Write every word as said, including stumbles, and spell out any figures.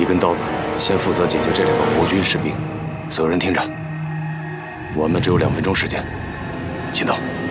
跟刀子先负责解决这两个国军士兵。所有人听着，我们只有两分钟时间，行动。